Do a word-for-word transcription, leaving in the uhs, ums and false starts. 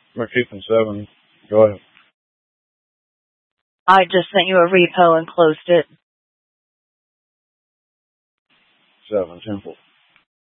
We're keeping seven. Go ahead. I just sent you a repo and closed it. Seven, Temple.